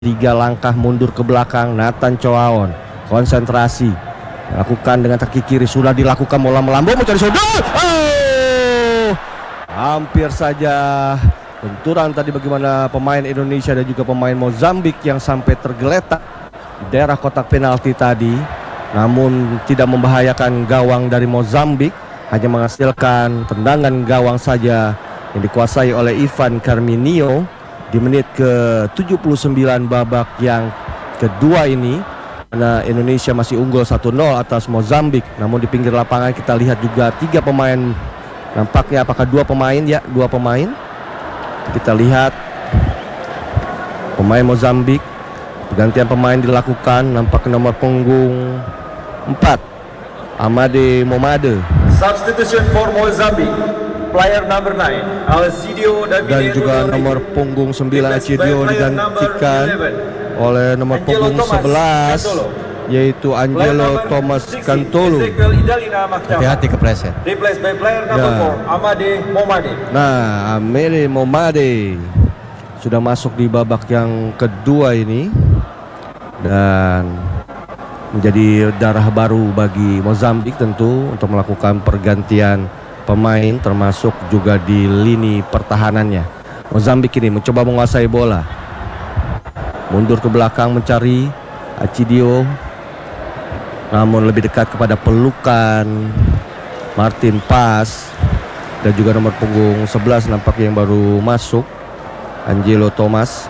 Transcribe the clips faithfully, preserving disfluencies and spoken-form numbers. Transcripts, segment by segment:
Tiga langkah mundur ke belakang. Nathan Choaon konsentrasi, lakukan dengan kaki kiri, sudah dilakukan, bola melambung mencari sudut. Oh, hampir saja benturan tadi bagaimana pemain Indonesia dan juga pemain Mozambik yang sampai tergeletak di daerah kotak penalti tadi, namun tidak membahayakan gawang dari Mozambik, hanya menghasilkan tendangan gawang saja yang dikuasai oleh Ivan Carminio di menit ke tujuh puluh sembilan babak yang kedua ini. Karena Indonesia masih unggul satu nol atas Mozambik. Namun di pinggir lapangan kita lihat juga tiga pemain, nampaknya apakah dua pemain ya, dua pemain. Kita lihat pemain Mozambik, pergantian pemain dilakukan, nampak nomor punggung empat Amade Momade. Substitution for Mozambique, player number nine Alcidio dan juga nomor punggung sembilan Alcidio digantikan oleh nomor punggung sebelas yaitu Angelo Thomas Cantolo. Hati-hati kepleset. Replaced by player number Ya. four Amade Momade. Nah, Amade Momade sudah masuk di babak yang kedua ini dan menjadi darah baru bagi Mozambik tentu untuk melakukan pergantian pemain termasuk juga di lini pertahanannya. Mozambik ini mencoba menguasai bola, mundur ke belakang mencari Alcidio, namun lebih dekat kepada pelukan Martin Pas dan juga nomor punggung sebelas nampaknya yang baru masuk, Angelo Thomas.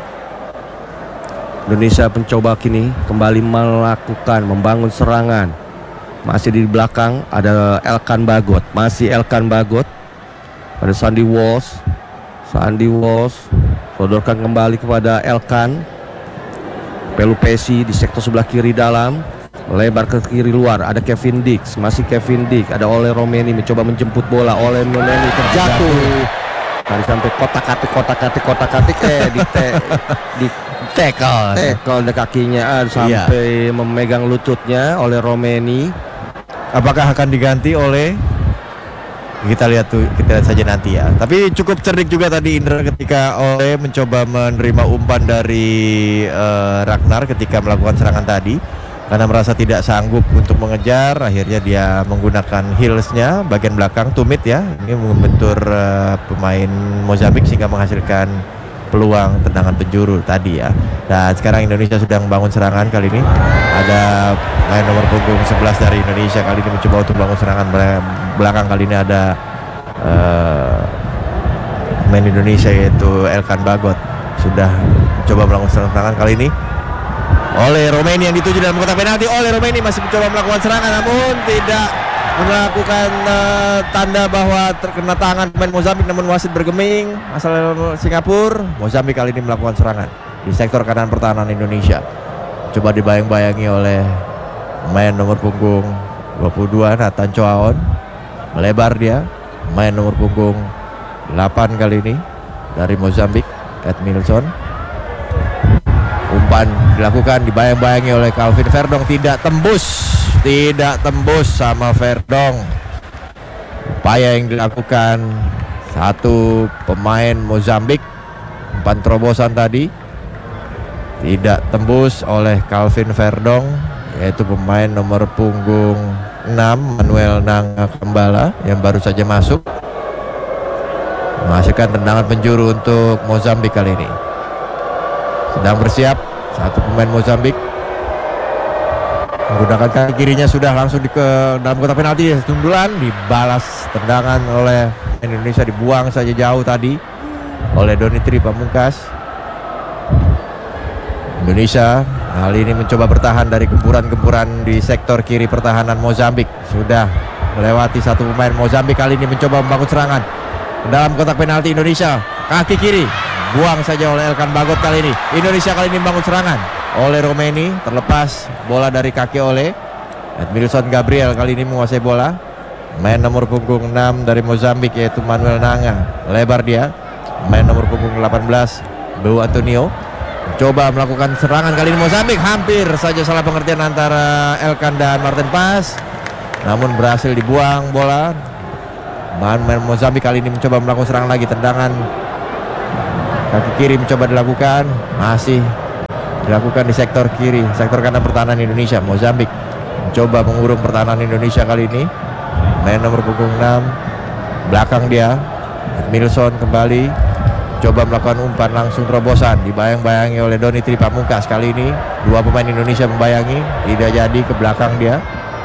Indonesia mencoba kini kembali melakukan membangun serangan. Masih di belakang ada Elkan Bagot, masih Elkan Bagot pada Sandy Walsh. Sandy Walsh sodorkan kembali kepada Elkan. Pelupesi di sektor sebelah kiri dalam, melebar ke kiri luar, ada Kevin Dix, masih Kevin Dix, ada Ole Romeni mencoba menjemput bola, Ole Romeni terjatuh. Tadi sampai kotak-atik kotak-atik kotak-atik eh di te, di Tackle. tackle di kakinya ah, sampai memegang lututnya oleh Romeni. Apakah akan diganti oleh, kita lihat tuh, kita lihat saja nanti ya. Tapi cukup cerdik juga tadi Indra ketika Ole mencoba menerima umpan dari uh, Ragnar ketika melakukan serangan tadi. Karena merasa tidak sanggup untuk mengejar, akhirnya dia menggunakan heelsnya bagian belakang tumit ya. Ini membentur uh, pemain Mozambik sehingga menghasilkan peluang tendangan penjuru tadi ya. Dan sekarang Indonesia sedang membangun serangan kali ini. Ada main nomor punggung sebelas dari Indonesia kali ini mencoba untuk membangun serangan belakang. Kali ini ada uh, main Indonesia yaitu Elkan Bagot sudah mencoba melakukan serangan kali ini. Oleh Romeni yang dituju dalam kotak penalti. Oleh Romeni masih mencoba melakukan serangan namun tidak melakukan uh, tanda bahwa terkena tangan pemain Mozambik, namun wasit bergeming asal Singapura. Mozambik kali ini melakukan serangan di sektor kanan pertahanan Indonesia. Coba dibayang-bayangi oleh pemain nomor punggung dua puluh dua Nathan Choaon. Melebar dia, pemain nomor punggung delapan kali ini dari Mozambik, Edmilson. Umpan dilakukan, dibayang-bayangi oleh Calvin Verdong, tidak tembus, tidak tembus sama Verdong. Upaya yang dilakukan satu pemain Mozambik, umpan terobosan tadi tidak tembus oleh Calvin Verdong, yaitu pemain nomor punggung enam Manuel Nanga Kembala yang baru saja masuk, menghasilkan tendangan penjuru untuk Mozambik kali ini. Sedang bersiap satu pemain Mozambik menggunakan kaki kirinya, sudah langsung di ke dalam kotak penalti. Sundulan dibalas tendangan oleh Indonesia, dibuang saja jauh tadi oleh Donitri Pamungkas. Indonesia kali ini mencoba bertahan dari gempuran-gempuran di sektor kiri pertahanan Mozambik. Sudah melewati satu pemain Mozambik kali ini mencoba membangun serangan dalam kotak penalti Indonesia. Kaki kiri buang saja oleh Elkan Bagot kali ini. Indonesia kali ini membangun serangan oleh Romeni, terlepas bola dari kaki oleh Edmilson Gabriel kali ini menguasai bola. Main nomor punggung enam dari Mozambik yaitu Manuel Nanga, lebar dia. Main nomor punggung delapan belas Beu Antonio coba melakukan serangan kali ini. Mozambik hampir saja salah pengertian antara Elkan dan Martin Pas, namun berhasil dibuang bola. Main Mozambik kali ini mencoba melakukan serangan lagi, tendangan kaki kiri mencoba dilakukan, masih dilakukan di sektor kiri, sektor kanan pertahanan Indonesia. Mozambik mencoba mengurung pertahanan Indonesia kali ini. Main nomor punggung enam, belakang dia Milson kembali coba melakukan umpan langsung terobosan, dibayang-bayangi oleh Doni Tri Pamungkas. Kali ini dua pemain Indonesia membayangi, tidak jadi, ke belakang dia.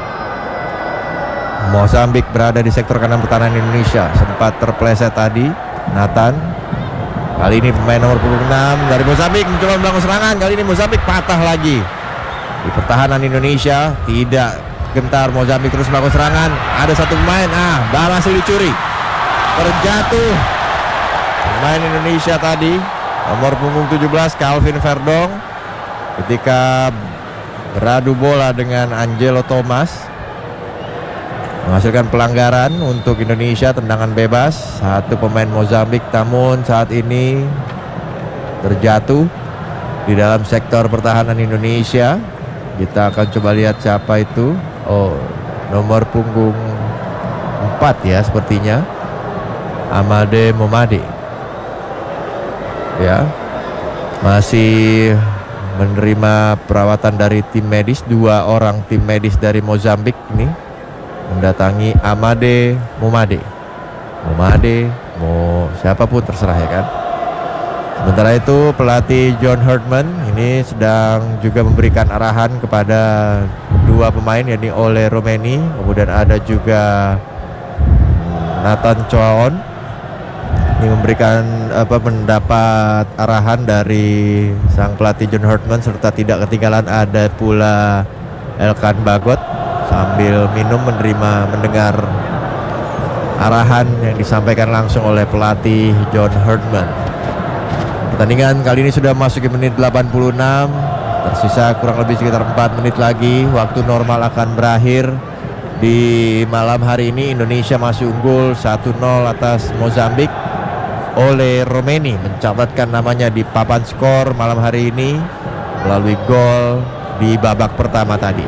Mozambik berada di sektor kanan pertahanan Indonesia, sempat terpleset tadi Nathan. Kali ini pemain nomor punggung enam dari Mozambik mencoba melakukan serangan. Kali ini Mozambik patah lagi di pertahanan Indonesia. Tidak gentar, Mozambik terus melakukan serangan. Ada satu pemain, ah berhasil dicuri, terjatuh pemain Indonesia tadi, nomor punggung tujuh belas Calvin Verdong, ketika beradu bola dengan Angelo Thomas, menghasilkan pelanggaran untuk Indonesia, tendangan bebas satu pemain Mozambik. Namun saat ini terjatuh di dalam sektor pertahanan Indonesia. Kita akan coba lihat siapa itu. Oh, nomor punggung empat ya sepertinya, Amade Momade. Ya, masih menerima perawatan dari tim medis. Dua orang tim medis dari Mozambik ini mendatangi Amade Momade. Momade mau siapapun terserah ya kan. Sementara itu pelatih John Herdman ini sedang juga memberikan arahan kepada dua pemain, yakni Ole Romeni, kemudian ada juga Nathan Choaon. Ini memberikan apa mendapat arahan dari sang pelatih John Herdman, serta tidak ketinggalan ada pula Elkan Bagot sambil minum menerima mendengar arahan yang disampaikan langsung oleh pelatih John Herdman. Pertandingan kali ini sudah masuk ke menit delapan puluh enam, tersisa kurang lebih sekitar empat menit lagi waktu normal akan berakhir. Di malam hari ini Indonesia masih unggul satu nol atas Mozambik. Ole Romeni mencatatkan namanya di papan skor malam hari ini melalui gol di babak pertama tadi.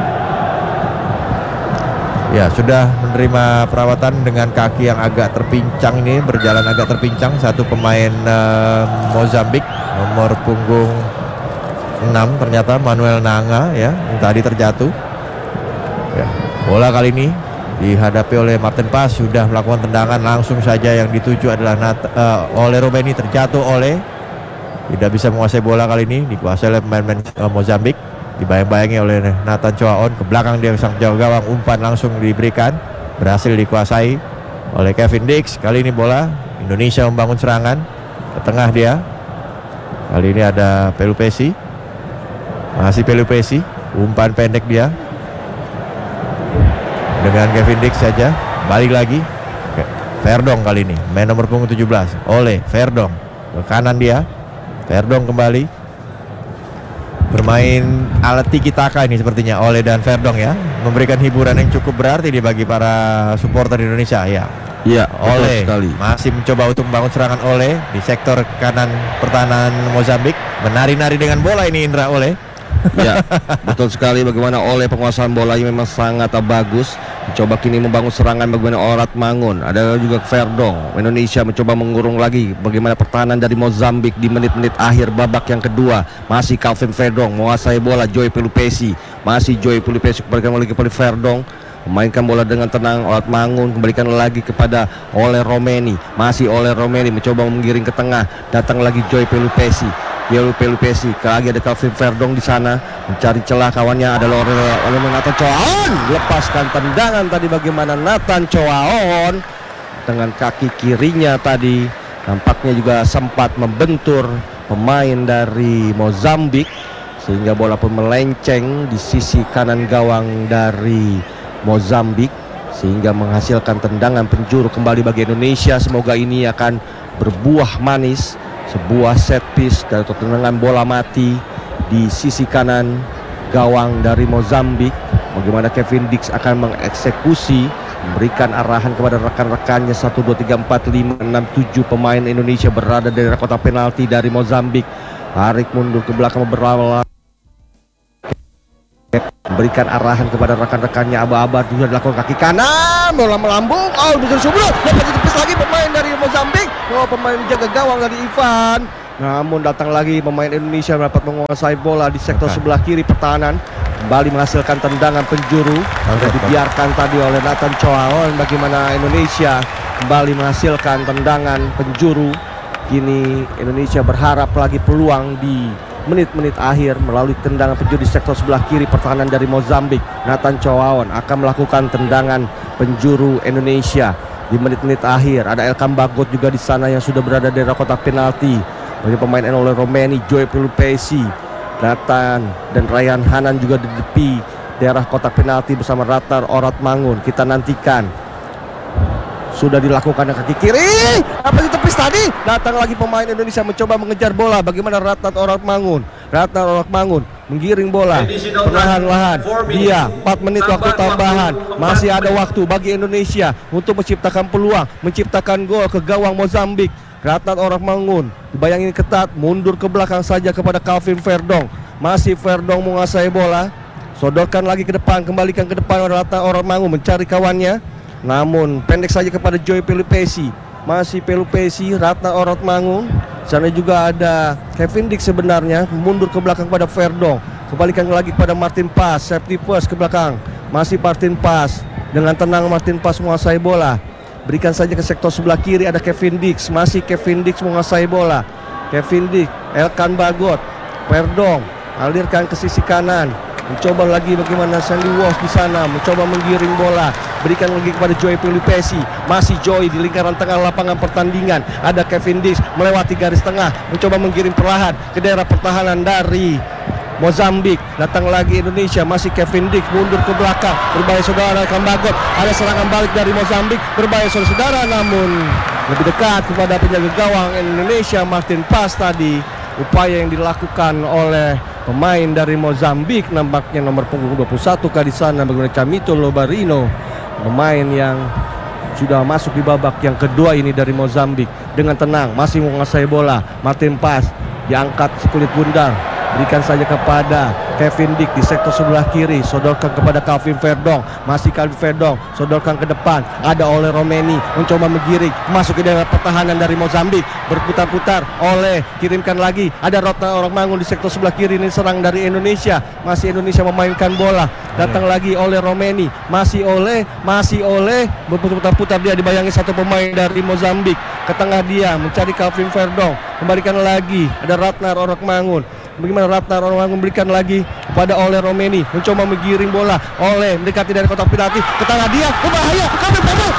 Ya, sudah menerima perawatan dengan kaki yang agak terpincang ini, berjalan agak terpincang satu pemain uh, Mozambik nomor punggung enam, ternyata Manuel Nanga ya, yang tadi terjatuh. Ya, bola kali ini dihadapi oleh Martin Pas, sudah melakukan tendangan langsung saja, yang dituju adalah Nat, uh, Ole Romeni, terjatuh oleh, tidak bisa menguasai bola kali ini, dikuasai oleh pemain uh, Mozambik. Dibayang-bayangi oleh Nathan Choaon, ke belakang dia sang jauh gawang, umpan langsung diberikan, berhasil dikuasai oleh Kevin Dix. Kali ini bola Indonesia membangun serangan ke tengah dia. Kali ini ada Pelupesi, masih Pelupesi, umpan pendek dia dengan Kevin Dix saja. Balik lagi Verdong, kali ini main nomor punggung tujuh belas oleh Verdong, ke kanan dia. Verdong kembali bermain alat tiki taka ini sepertinya Ole dan Verdong ya, memberikan hiburan yang cukup berarti di bagi para supporter Indonesia ya. Iya, Ole sekali. masih mencoba untuk membangun serangan Ole di sektor kanan pertahanan Mozambik, menari-nari dengan bola ini Indra Ole. Ya, betul sekali, bagaimana Ole penguasaan bolanya memang sangat bagus. Mencoba kini membangun serangan bagaimana Orat Mangun. Ada juga Verdong. Indonesia mencoba mengurung lagi bagaimana pertahanan dari Mozambik di menit-menit akhir babak yang kedua. Masih Calvin Verdong menguasai bola, Joy Pelupesi. Masih Joy Pelupesi kembalikan lagi kepada Verdong, memainkan bola dengan tenang. Orat Mangun kembalikan lagi kepada Ole Romeni. Masih Ole Romeni mencoba menggiring ke tengah, datang lagi Joy Pelupesi. Joy Pelupesi, lagi ada Calvin Verdong di sana mencari celah, kawannya adalah oleh Nathan Choaon. Lepaskan tendangan tadi bagaimana Nathan Choaon dengan kaki kirinya tadi, nampaknya juga sempat membentur pemain dari Mozambik sehingga bola pun melenceng di sisi kanan gawang dari Mozambik sehingga menghasilkan tendangan penjuru kembali bagi Indonesia. Semoga ini akan berbuah manis, sebuah set piece dari tendangan bola mati di sisi kanan gawang dari Mozambik. Bagaimana Kevin Dix akan mengeksekusi, memberikan arahan kepada rekan-rekannya. Satu, dua, tiga, empat, lima, enam, tujuh pemain Indonesia berada di kotak penalti dari Mozambik. Tarik mundur ke belakang beberapa, memberikan arahan kepada rekan-rekannya. Aba-aba sudah dilakukan kaki kanan, bola melambung, oh bisa subur, dapat ditepis lagi pemain dari Mozambik. Oh, pemain jaga gawang dari Ivan Namun datang lagi pemain Indonesia dapat menguasai bola di sektor Bukan. sebelah kiri pertahanan. Kembali menghasilkan tendangan penjuru yang dibiarkan tadi oleh Nathan Choaon. Bagaimana Indonesia kembali menghasilkan tendangan penjuru. Kini Indonesia berharap lagi peluang di menit-menit akhir melalui tendangan penjuru di sektor sebelah kiri pertahanan dari Mozambik. Nathan Choaon akan melakukan tendangan penjuru Indonesia di menit-menit akhir. Ada Elkan Bagot juga di sana yang sudah berada di daerah kotak penalti. Bagi pemain oleh Romeni, Joy Pelupesi, Nathan dan Ryan Hanan juga di tepi daerah kotak penalti bersama Ratnar Oratmangun. Kita nantikan. Sudah dilakukan dengan kaki kiri. Apa itu tepis tadi? Datang lagi pemain Indonesia mencoba mengejar bola. Bagaimana Ratnar Oratmangun? Ratnar Oratmangun menggiring bola perlahan-lahan. Dia empat menit waktu tambahan. Masih ada waktu bagi Indonesia untuk menciptakan peluang, menciptakan gol ke gawang Mozambik. Ratnar Oratmangun dibayangin ketat, mundur ke belakang saja kepada Calvin Verdong. Masih Verdong menguasai bola. Sodorkan lagi ke depan, kembalikan ke depan Ratnar Oratmangun mencari kawannya. Namun pendek saja kepada Joy Pelupesi. Masih Pelupesi, Ratnar Oratmangun. Sana juga ada Kevin Dick sebenarnya, mundur ke belakang kepada Verdong. Kembalikan lagi kepada Martin Pas, safety first ke belakang. Masih Martin Pas. Dengan tenang Martin Pas menguasai bola. Berikan saja ke sektor sebelah kiri, ada Kevin Dix. Masih Kevin Dix menguasai bola. Kevin Dix, Elkan Bagot, Verdong alirkan ke sisi kanan. Mencoba lagi bagaimana Sandy Walsh di sana, mencoba menggiring bola. Berikan lagi kepada Joy Pelupesi. Masih Joy di lingkaran tengah lapangan pertandingan. Ada Kevin Dix melewati garis tengah, mencoba menggiring perlahan ke daerah pertahanan dari Mozambik. Datang lagi Indonesia, masih Kevin Dix mundur ke belakang. Berbahaya saudara Elkan Bagot. Ada serangan balik dari Mozambik, berbahaya saudara, namun lebih dekat kepada penjaga gawang Indonesia Martin Pas tadi. Upaya yang dilakukan oleh pemain dari Mozambik, nampaknya nomor punggung dua puluh satu kali sana bagaimana Camito Lobarino, pemain yang sudah masuk di babak yang kedua ini dari Mozambik. Dengan tenang masih menguasai bola. Martin Pas diangkat sekulit bundar, berikan saja kepada Kevin Dick di sektor sebelah kiri. Sodorkan kepada Calvin Verdong. Masih Calvin Verdong, sodorkan ke depan. Ada oleh Romeni, mencoba menggiring masuk ke daerah pertahanan dari Mozambik. Berputar-putar oleh, kirimkan lagi. Ada Ratnar Oratmangun di sektor sebelah kiri. Ini serang dari Indonesia. Masih Indonesia memainkan bola. Datang lagi oleh Romeni. Masih oleh, masih oleh. Berputar-putar dia, dibayangi satu pemain dari Mozambik. Ke tengah dia, mencari Calvin Verdong. Kembalikan lagi. Ada Ratnar Oratmangun. Bagaimana Ratnar Oratmangun memberikan lagi kepada oleh Romeni, mencoba menggiring bola. Oleh mendekati dari kotak penalti, ke tengah dia, berbahaya. Kami penuh.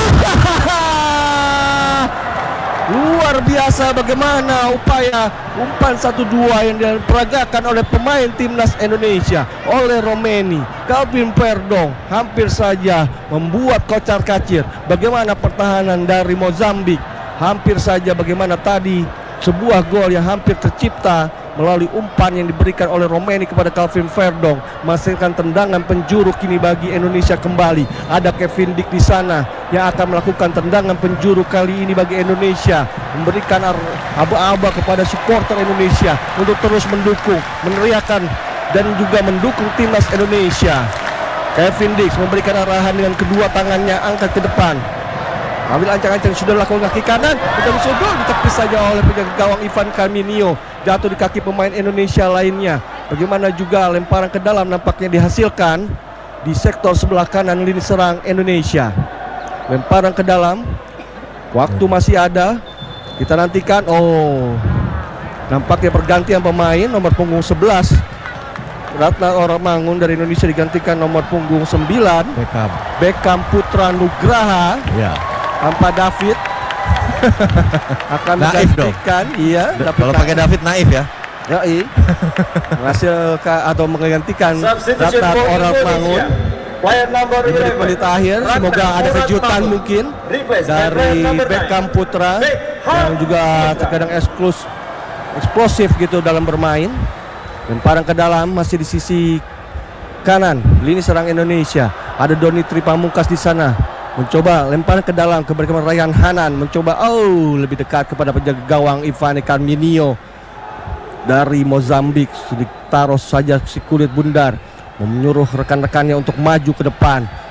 Luar biasa bagaimana upaya umpan satu dua yang diperagakan oleh pemain timnas Indonesia. Oleh Romeni, Calvin Verdong hampir saja membuat kocar-kacir bagaimana pertahanan dari Mozambik. Hampir saja bagaimana tadi sebuah gol yang hampir tercipta melalui umpan yang diberikan oleh Romeni kepada Calvin Verdong, menghasilkan tendangan penjuru kini bagi Indonesia kembali. Ada Kevin Dick di sana yang akan melakukan tendangan penjuru kali ini bagi Indonesia, memberikan aba-aba kepada supporter Indonesia untuk terus mendukung, meneriakan dan juga mendukung timnas Indonesia. Kevin Dick memberikan arahan dengan kedua tangannya, angkat ke depan. Ambil ancang-ancang, sudah lakukan kaki kanan, sudah disodor, ditepis saja oleh penjaga gawang Ivan Carminio. Jatuh di kaki pemain Indonesia lainnya. Bagaimana juga lemparan ke dalam nampaknya dihasilkan di sektor sebelah kanan lini serang Indonesia. Lemparan ke dalam, waktu masih ada. Kita nantikan. Oh, nampaknya pergantian pemain. Nomor punggung sebelas Ratnar Oratmangun dari Indonesia digantikan nomor punggung sembilan Beckham, Beckham Putra Nugraha. ya. Tanpa David akan Naif menggantikan. Iya, Kalau pakai David naif ya. Ya, iya. Menghasilkan atau menggantikan Substitution Ratnar for Oratmangun Indonesia. Player number di eleven. menit akhir. Semoga ada kejutan mungkin dari Beckham Putra yang juga terkadang eksklus, eksplosif gitu dalam bermain. Lemparan ke dalam masih di sisi kanan lini serang Indonesia. Ada Doni Tripamungkas di sana. Mencoba lemparan ke dalam ke bagaimana Ryan Hanan, mencoba oh lebih dekat kepada penjaga gawang Ivan Carminio dari Mozambik. Ditaruh saja si kulit bundar, menyuruh rekan-rekannya untuk maju ke depan.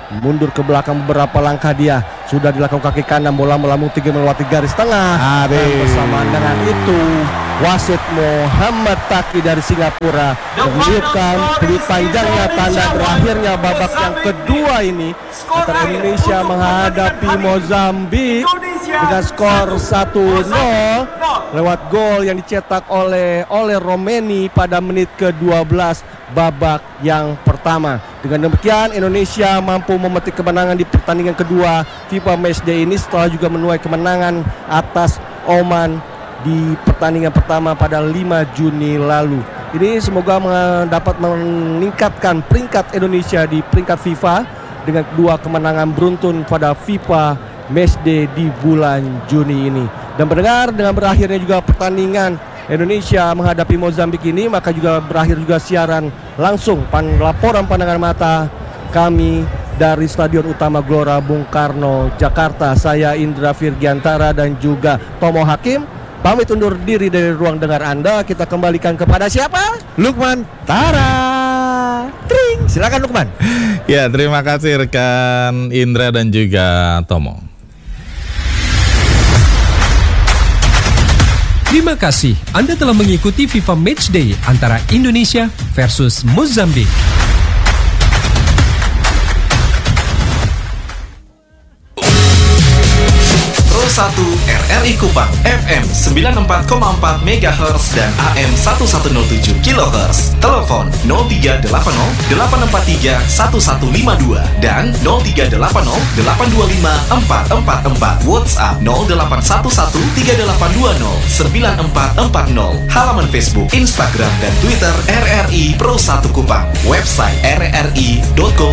mundur ke belakang beberapa langkah dia. Sudah dilakukan kaki kanan, bola melambung tinggi melewati garis tengah. Habis. Dan bersamaan dengan itu wasit Muhammad Taki dari Singapura menunjukkan peluit panjangnya tanda berakhirnya babak yang kedua ini antara Indonesia menghadapi Mozambik dengan skor satu nol lewat gol yang dicetak oleh oleh Romeni pada menit ke dua belas babak yang pertama. Dengan demikian Indonesia mampu memetik kemenangan di pertandingan kedua FIFA Matchday ini setelah juga menuai kemenangan atas Oman di pertandingan pertama pada lima Juni lalu. Ini semoga dapat meningkatkan peringkat Indonesia di peringkat FIFA dengan dua kemenangan beruntun pada FIFA Matchday di bulan Juni ini. Dan mendengar dengan berakhirnya juga pertandingan Indonesia menghadapi Mozambik ini, maka juga berakhir juga siaran langsung pan, laporan pandangan mata kami dari Stadion Utama Gelora Bung Karno, Jakarta. Saya Indra Virgiantara dan juga Tomo Hakim pamit undur diri dari ruang dengar Anda. Kita kembalikan kepada siapa? Lukman Tara. Tring. Silakan Lukman. Ya, terima kasih rekan Indra dan juga Tomo. Terima kasih Anda telah mengikuti FIFA Matchday antara Indonesia versus Mozambik. Pro satu R R I Kupang F M sembilan puluh empat koma empat megahertz dan A M seribu seratus tujuh kilohertz. Telepon nol tiga delapan nol delapan empat tiga satu satu lima dua dan nol tiga delapan nol delapan dua lima empat empat empat. WhatsApp nol delapan satu satu tiga delapan dua nol sembilan empat empat nol. Halaman Facebook, Instagram dan Twitter R R I Pro satu Kupang. Website r r i dot co